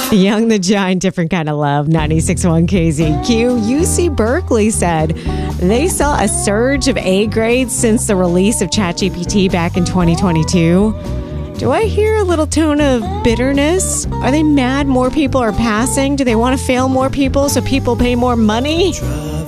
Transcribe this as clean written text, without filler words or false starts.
Young the Giant, different kind of love. 96.1 KZQ. UC Berkeley said they saw a surge of A grades since the release of ChatGPT back in 2022. Do I hear a little tone of bitterness? Are they mad more people are passing? Do they want to fail more people so people pay more money?